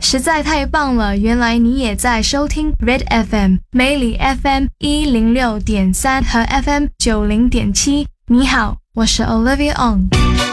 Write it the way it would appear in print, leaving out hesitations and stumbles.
实在太棒了，原来你也在收听 Red FM 梅里 FM 106.3和 FM 90.7。你好，我是 Olivia Ong。